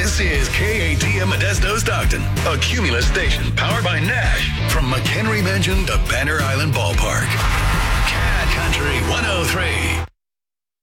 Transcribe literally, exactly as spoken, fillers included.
This is K A T M Modesto Stockton, a Cumulus station powered by Nash from McHenry Mansion to Banner Island Ballpark.